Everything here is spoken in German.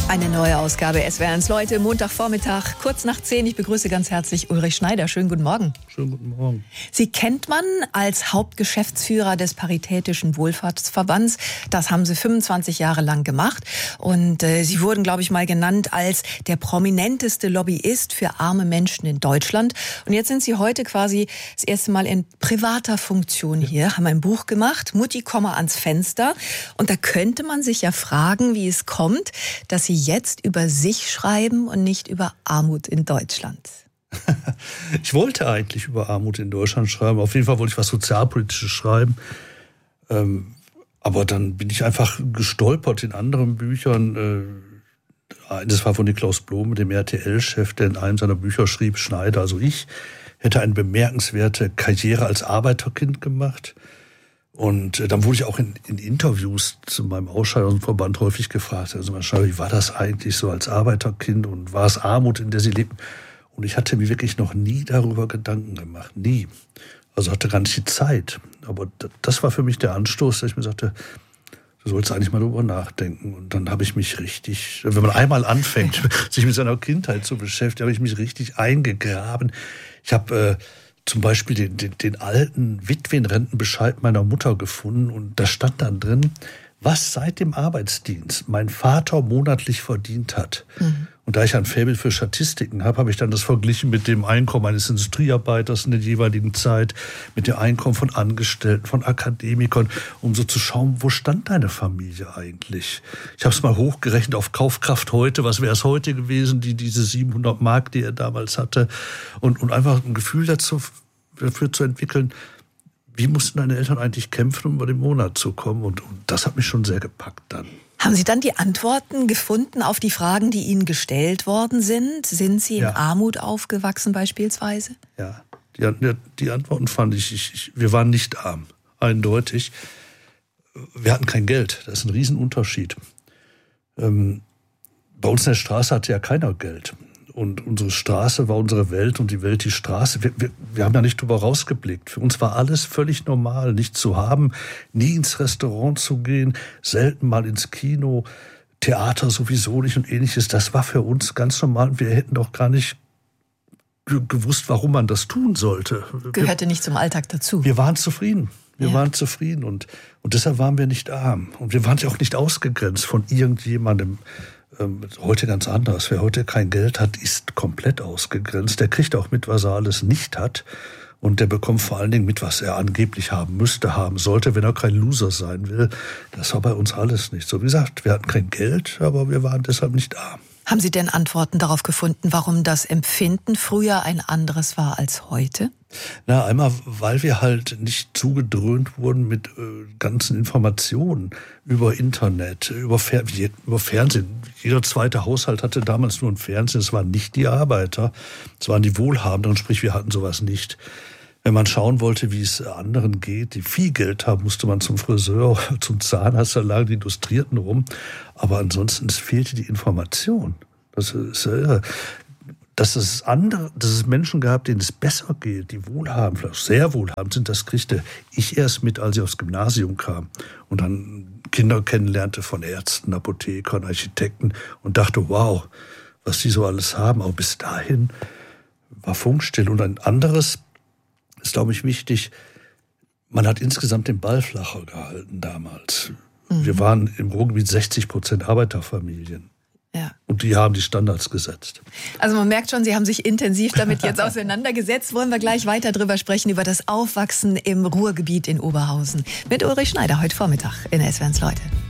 Eine neue Ausgabe SWR1 Leute, Montagvormittag, kurz nach 10. Ich begrüße ganz herzlich Ulrich Schneider. Schönen guten Morgen. Schönen guten Morgen. Sie kennt man als Hauptgeschäftsführer des Paritätischen Wohlfahrtsverbands. Das haben Sie 25 Jahre lang gemacht. Und Sie wurden, glaube ich, mal genannt als der prominenteste Lobbyist für arme Menschen in Deutschland. Und jetzt sind Sie heute quasi das erste Mal in privater Funktion hier, haben ein Buch gemacht, Mutti, komme ans Fenster. Und da könnte man sich ja fragen, wie es kommt, dass Sie jetzt über sich schreiben und nicht über Armut in Deutschland. Ich wollte eigentlich über Armut in Deutschland schreiben. Auf jeden Fall wollte ich was Sozialpolitisches schreiben. Aber dann bin ich einfach gestolpert in anderen Büchern. Das war von Niklaus Blome, dem RTL-Chef, der in einem seiner Bücher schrieb, Schneider, also ich, hätte eine bemerkenswerte Karriere als Arbeiterkind gemacht. Und dann wurde ich auch in Interviews zu meinem Ausscheiden aus dem Verband häufig gefragt, also wie war das eigentlich so als Arbeiterkind und war es Armut, in der Sie lebten? Und ich hatte mir wirklich noch nie darüber Gedanken gemacht, nie. Also hatte gar nicht die Zeit. Aber das war für mich der Anstoß, dass ich mir sagte, du sollst eigentlich mal darüber nachdenken. Und dann habe ich mich richtig, wenn man einmal anfängt, sich mit seiner Kindheit zu beschäftigen, habe ich mich richtig eingegraben. Ich habe zum Beispiel den alten Witwenrentenbescheid meiner Mutter gefunden und da stand dann drin, was seit dem Arbeitsdienst mein Vater monatlich verdient hat. Mhm. Und da ich ein Faible für Statistiken habe ich dann das verglichen mit dem Einkommen eines Industriearbeiters in der jeweiligen Zeit, mit dem Einkommen von Angestellten, von Akademikern, um so zu schauen, wo stand deine Familie eigentlich? Ich habe es mal hochgerechnet auf Kaufkraft heute, was wäre es heute gewesen, diese 700 Mark, die er damals hatte, und einfach ein Gefühl dafür zu entwickeln, wie mussten deine Eltern eigentlich kämpfen, um über den Monat zu kommen? Und das hat mich schon sehr gepackt dann. Haben Sie dann die Antworten gefunden auf die Fragen, die Ihnen gestellt worden sind? Sie in Armut aufgewachsen beispielsweise? Ja, die Antworten fand ich, wir waren nicht arm, eindeutig. Wir hatten kein Geld, das ist ein Riesenunterschied. Bei uns in der Straße hatte ja keiner Geld. Und unsere Straße war unsere Welt und die Welt die Straße. Wir haben ja nicht drüber rausgeblickt. Für uns war alles völlig normal, nichts zu haben, nie ins Restaurant zu gehen, selten mal ins Kino, Theater sowieso nicht und ähnliches. Das war für uns ganz normal. Wir hätten doch gar nicht gewusst, warum man das tun sollte. Gehörte nicht zum Alltag dazu. Wir waren zufrieden. Wir waren zufrieden und deshalb waren wir nicht arm. Und wir waren ja auch nicht ausgegrenzt von irgendjemandem. Heute ganz anders. Wer heute kein Geld hat, ist komplett ausgegrenzt. Der kriegt auch mit, was er alles nicht hat. Und der bekommt vor allen Dingen mit, was er angeblich haben müsste, haben sollte, wenn er kein Loser sein will. Das war bei uns alles nicht so. Wie gesagt, wir hatten kein Geld, aber wir waren deshalb nicht arm. Haben Sie denn Antworten darauf gefunden, warum das Empfinden früher ein anderes war als heute? Na, einmal, weil wir halt nicht zugedröhnt wurden mit ganzen Informationen über Internet, über Fernsehen. Jeder zweite Haushalt hatte damals nur ein Fernsehen. Es waren nicht die Arbeiter, es waren die Wohlhabenden, sprich wir hatten sowas nicht. Wenn man schauen wollte, wie es anderen geht, die viel Geld haben, musste man zum Friseur, zum Zahnarzt, da lagen die Illustrierten rum. Aber ansonsten, es fehlte die Information. Das ist dass es Menschen gab, denen es besser geht, die wohlhabend, vielleicht sehr wohlhabend sind, das kriegte ich erst mit, als ich aufs Gymnasium kam und dann Kinder kennenlernte von Ärzten, Apothekern, Architekten und dachte, wow, was die so alles haben. Aber bis dahin war Funkstill. Und ein anderes ist, glaube ich, wichtig, man hat insgesamt den Ball flacher gehalten damals. Mhm. Wir waren im Ruhrgebiet 60% Arbeiterfamilien. Ja. Und die haben die Standards gesetzt. Also man merkt schon, Sie haben sich intensiv damit jetzt auseinandergesetzt. Wollen wir gleich weiter drüber sprechen, über das Aufwachsen im Ruhrgebiet in Oberhausen. Mit Ulrich Schneider heute Vormittag in SWR1 Leute.